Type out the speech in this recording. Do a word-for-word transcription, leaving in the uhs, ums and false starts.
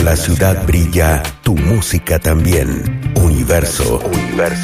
la ciudad brilla, tu música también. Universo, Universo.